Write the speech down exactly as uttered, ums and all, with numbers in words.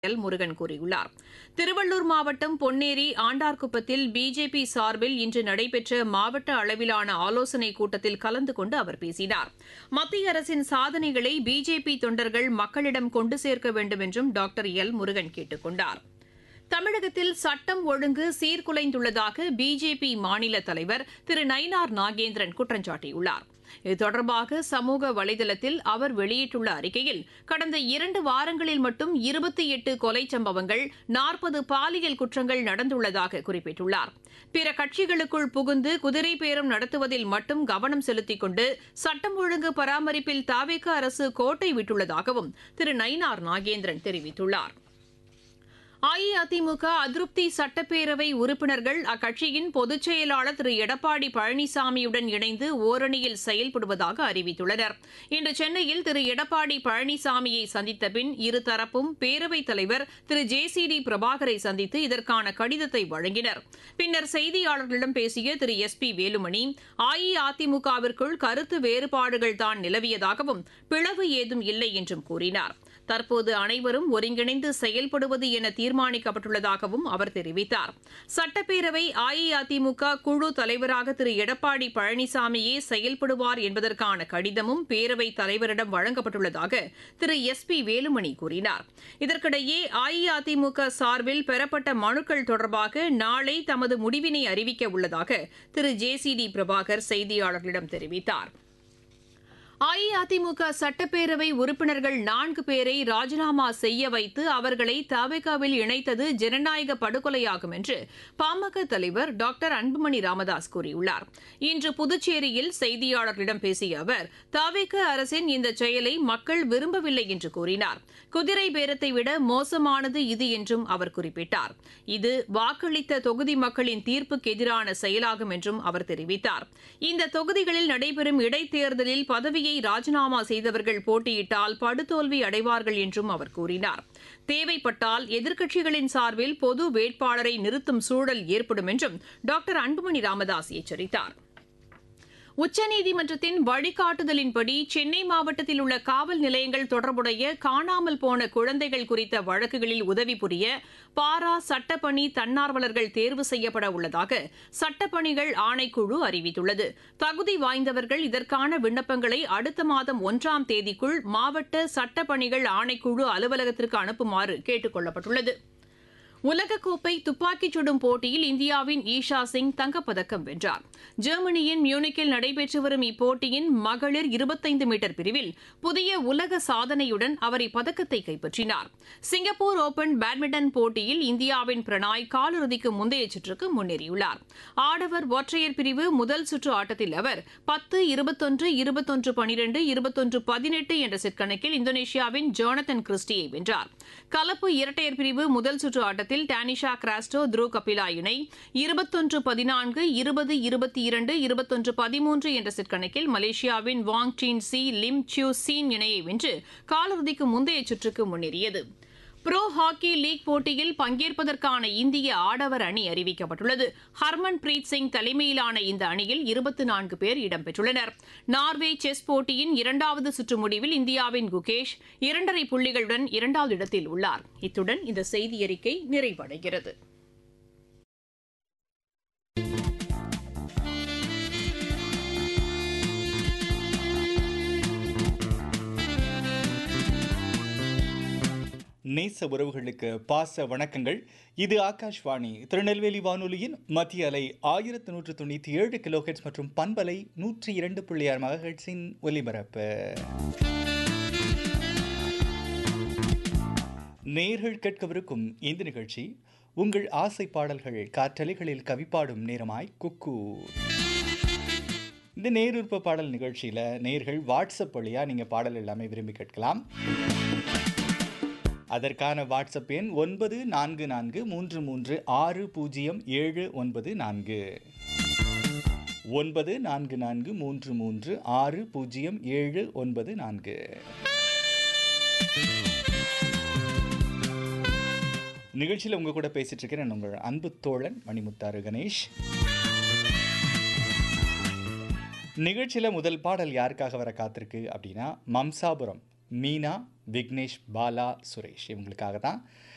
L Murugan கூறியுள்ளார். திருவள்ளூர் மாவட்டம் Ponneri ஆண்டார்குப்பத்தில் BJP சார்பில் இன்று நடைபெற்ற மாவட்ட அளவிலான ஆலோசனைக் கூட்டத்தில் கலந்து கொண்டு அவர் பேசினார். மத்திய அரசின் சாதனைகளை பிஜேபி தொண்டர்கள் மக்களிடம் கொண்டு சேர்க்க வேண்டும் என்றும் டாக்டர் எல் முருகன் கேட்டுக் கொண்டார். தமிழகத்தில் சட்டம் ஒழுங்கு சீர்குலைந்துள்ளதாக பிஜேபி மாநில தலைவர் திரு நயினார் நாகேந்திரன் குற்றம் சாட்டியுள்ளார். இது தொடர்பாக சமூக வலைதளத்தில் அவர் வெளியிட்டுள்ள அறிக்கையில், கடந்த இரண்டு வாரங்களில் மட்டும் இருபத்தி எட்டு கொலை சம்பவங்கள், நாற்பது பாலியல் குற்றங்கள் நடந்துள்ளதாக குறிப்பிட்டுள்ளார். பிற கட்சிகளுக்குள் புகுந்து குதிரை பேரம் நடத்துவதில் மட்டும் கவனம் செலுத்திக் கொண்டு சட்டம் ஒழுங்கு பராமரிப்பில் தவேக அரசு கோட்டை விட்டுள்ளதாகவும் திரு நயினார் நாகேந்திரன் தெரிவித்துள்ளார். அஇஅதிமுக அதிருப்தி சட்டப்பேரவை உறுப்பினர்கள் அக்கட்சியின் பொதுச் செயலாளர் திரு எடப்பாடி பழனிசாமியுடன் இணைந்து ஓரணியில் செயல்படுவதாக அறிவித்துள்ளனர். இன்று சென்னையில் திரு எடப்பாடி பழனிசாமியை சந்தித்த பின் இருதரப்பும் பேரவைத் தலைவர் திரு ஜே சி டி பிரபாகரை சந்தித்து இதற்கான கடிதத்தை வழங்கினர். பின்னர் செய்தியாளர்களிடம் பேசிய திரு எஸ் பி வேலுமணி, அஇஅதிமுகவிற்குள் கருத்து வேறுபாடுகள் தான் நிலவியதாகவும் பிளவு ஏதும் இல்லை என்றும் கூறினார். தற்போது அனைவரும் ஒருங்கிணைந்து செயல்படுவது என தீர்மானிக்கப்பட்டுள்ளதாகவும் அவர் தெரிவித்தார். சட்டப்பேரவை அஇஅதிமுக குழு தலைவராக திரு எடப்பாடி பழனிசாமியே செயல்படுவார் என்பதற்கான கடிதமும் பேரவைத் தலைவரிடம் வழங்கப்பட்டுள்ளதாக திரு எஸ் பி வேலுமணி கூறினார். இதற்கிடையே அஇஅதிமுக சார்பில் பெறப்பட்ட மனுக்கள் தொடர்பாக நாளை தமது முடிவினை அறிவிக்க உள்ளதாக திரு ஜே சி டி பிரபாகர் செய்தியாளர்களிடம் தெரிவித்தார். அஇஅதிமுக சட்டப்பேரவை உறுப்பினர்கள் நான்கு பேரை ராஜினாமா செய்ய வைத்து அவர்களை தவேகாவில் இணைத்தது ஜனநாயக படுகொலையாகும் என்று பாமக தலைவர் டாக்டர் அன்புமணி ராமதாஸ் கூறியுள்ளார். இன்று புதுச்சேரியில் செய்தியாளர்களிடம் பேசிய அவர், தவேக அரசின் இந்த செயலை மக்கள் விரும்பவில்லை என்று கூறினார். குதிரை பேரத்தை விட மோசமானது இது என்றும் அவர் குறிப்பிட்டார். இது வாக்களித்த தொகுதி மக்களின் தீர்ப்புக்கு எதிரான செயலாகும் என்றும் அவர் தெரிவித்தார். இந்த தொகுதிகளில் நடைபெறும் இடைத்தேர்தலில் பதவியை ராஜினாமா செய்தவர்கள் போட்டியிட்டால் படுதோல்வி அடைவார்கள் என்றும் அவர் கூறினார். தேவைப்பட்டால் எதிர்க்கட்சிகளின் சார்பில் பொது வேட்பாளரை நிறுத்தும் சூழல் ஏற்படும் என்றும் டாக்டர் அன்புமணி ராமதாஸ் எச்சரித்தார். உச்சநீதிமன்றத்தின் வழிகாட்டுதலின்படி சென்னை மாவட்டத்தில் உள்ள காவல் நிலையங்கள் தொடர்புடைய காணாமல் போன குழந்தைகள் குறித்த வழக்குகளில் உதவி புரிய பாரா சட்டப்பணி தன்னார்வலர்கள் தேர்வு செய்யப்பட உள்ளதாக சட்டப்பணிகள் ஆணைக்குழு அறிவித்துள்ளது. தகுதி வாய்ந்தவர்கள் இதற்கான விண்ணப்பங்களை அடுத்த மாதம் ஒன்றாம் தேதிக்குள் மாவட்ட சட்டப்பணிகள் ஆணைக்குழு அலுவலகத்திற்கு அனுப்புமாறு கேட்டுக் கொள்ளப்பட்டுள்ளது. உலகக்கோப்பை துப்பாக்கிச் சுடும் போட்டியில் இந்தியாவின் ஈஷா சிங் தங்கப்பதக்கம் வென்றார். ஜெர்மனியின் மியூனிக்கில் நடைபெற்று வரும் இப்போட்டியின் மகளிர் இருபத்தைந்து மீட்டர் பிரிவில் புதிய உலக சாதனையுடன் அவர் இப்பதக்கத்தை கைப்பற்றினார். சிங்கப்பூர் ஓபன் பேட்மிண்டன் போட்டியில் இந்தியாவின் பிரணாய் காலிறுதிக்கு முந்தைய சுற்றுக்கு முன்னேறியுள்ளார். ஆடவர் ஒற்றையர் பிரிவு முதல் சுற்று ஆட்டத்தில் அவர் பத்து இருபத்தொன்று இருபத்தொன்று பனிரெண்டு இருபத்தொன்று பதினெட்டு என்ற செட் கணக்கில் இந்தோனேஷியாவின் ஜோனத்தன் கிறிஸ்டியை வென்றார். கலப்பு இரட்டையர் பிரிவு முதல் சுற்று ஆட்டத்தில் டானிஷா கிராஸ்டோ த்ருவ் கபிலா இணை இருபத்தொன்று பதினான்கு இருபது இருபத்தி இரண்டு இருபத்தொன்று பதிமூன்று என்ற செட் கணக்கில் மலேசியாவின் வாங் scene C Lim see you scene இணையை வென்று காலிறுதிக்கு முந்தைய சுற்றுக்கு முன்னேறியது. புரோ ஹாக்கி லீக் போட்டியில் பங்கேற்பதற்கான இந்திய ஆடவர் அணி அறிவிக்கப்பட்டுள்ளது. ஹர்மன் பிரீத் சிங் தலைமையிலான இந்த அணியில் இருபத்தி நான்கு பேர் இடம்பெற்றுள்ளனர். நார்வே செஸ் போட்டியின் இரண்டாவது சுற்று முடிவில் இந்தியாவின் குகேஷ் இரண்டரை புள்ளிகளுடன் இரண்டாவது இடத்தில் உள்ளார். இத்துடன் இந்த செய்தியறிக்கை நிறைவடைகிறது. நேச உறவுகளுக்கு பாச வணக்கங்கள். இது ஆகாஷ்வாணி திருநெல்வேலி வானொலியின் மத்திய அலை ஆயிரத்தி நூற்று தொண்ணூற்றி ஏழு கிலோஹெட்ஸ் மற்றும் பண்பலை நூற்றி இரண்டு புள்ளி ஆறு மெகாஹெட்ஸின் ஒலிபரப்பு. நேர்கள் கேட்கவிருக்கும் இந்த நிகழ்ச்சி உங்கள் ஆசை பாடல்கள் காற்றலைகளில் கவிப்பாடும் நேரமாய் குக்கு. இந்த நேருற்ப பாடல் நிகழ்ச்சியில் நேர்கள் வாட்ஸ்அப் வழியாக நீங்கள் பாடல் எல்லாமே விரும்பி கேட்கலாம். அதற்கான வாட்ஸ்அப் எண் ஒன்பது நான்கு நான்கு மூன்று மூன்று ஆறு பூஜ்ஜியம் ஏழு ஒன்பது நான்கு ஒன்பது நான்கு நான்கு மூன்று மூன்று ஆறு பூஜ்ஜியம் ஏழு ஒன்பது நான்கு. நிகழ்ச்சியில் உங்க கூட பேசிட்டு இருக்கிறேன் உங்கள் அன்பு தோழன் மணிமுத்தாறு கணேஷ். நிகழ்ச்சியில் முதல் பாடல் யாருக்காக வர காத்திருக்கு அப்படின்னா, மம்சாபுரம் மீனா, விக்னேஷ், பாலா, சுரேஷ் இவங்களுக்காக தான்.